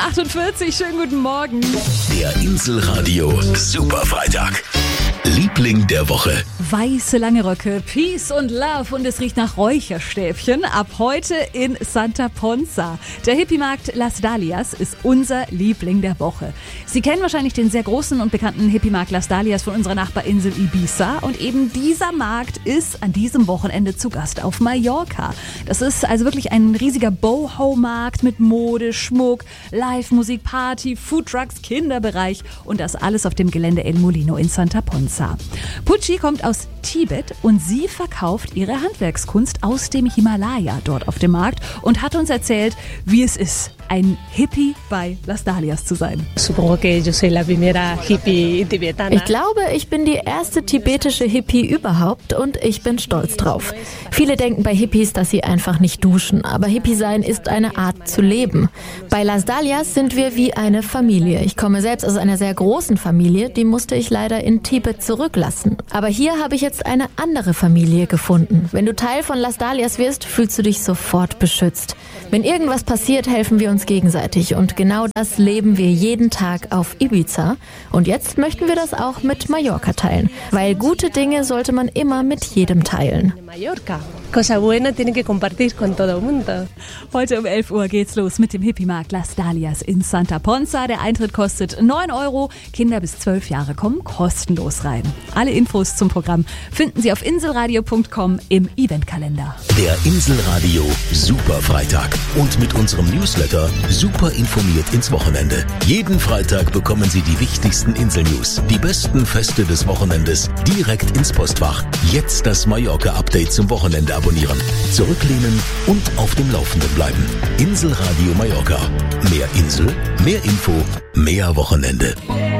7:48 Uhr, schönen guten Morgen. Der Inselradio Superfreitag. Liebling der Woche. Weiße lange Röcke, Peace und Love und es riecht nach Räucherstäbchen. Ab heute in Santa Ponsa. Der Hippie-Markt Las Dalias ist unser Liebling der Woche. Sie kennen wahrscheinlich den sehr großen und bekannten Hippie-Markt Las Dalias von unserer Nachbarinsel Ibiza. Und eben dieser Markt ist an diesem Wochenende zu Gast auf Mallorca. Das ist also wirklich ein riesiger Boho-Markt mit Mode, Schmuck, Live-Musik, Party, Foodtrucks, Kinderbereich und das alles auf dem Gelände El Molino in Santa Ponsa. Pucci kommt aus Tibet und sie verkauft ihre Handwerkskunst aus dem Himalaya dort auf dem Markt und hat uns erzählt, wie es ist, ein Hippie bei Las Dalias zu sein. Ich glaube, ich bin die erste tibetische Hippie überhaupt und ich bin stolz drauf. Viele denken bei Hippies, dass sie einfach nicht duschen, aber Hippie sein ist eine Art zu leben. Bei Las Dalias sind wir wie eine Familie. Ich komme selbst aus einer sehr großen Familie, die musste ich leider in Tibet zurücklassen. Aber hier habe ich jetzt eine andere Familie gefunden. Wenn du Teil von Las Dalias wirst, fühlst du dich sofort beschützt. Wenn irgendwas passiert, helfen wir uns gegenseitig und genau das leben wir jeden Tag auf Ibiza. Und jetzt möchten wir das auch mit Mallorca teilen, weil gute Dinge sollte man immer mit jedem teilen. Heute um 11 Uhr geht's los mit dem Hippie-Markt Las Dalias in Santa Ponsa. Der Eintritt kostet 9 €. Kinder bis 12 Jahre kommen kostenlos rein. Alle Infos zum Programm finden Sie auf inselradio.com im Eventkalender. Der Inselradio Superfreitag. Und mit unserem Newsletter super informiert ins Wochenende. Jeden Freitag bekommen Sie die wichtigsten Insel-News, die besten Feste des Wochenendes direkt ins Postfach. Jetzt das Mallorca-Update zum Wochenende abonnieren. Zurücklehnen und auf dem Laufenden bleiben. Inselradio Mallorca. Mehr Insel, mehr Info, mehr Wochenende.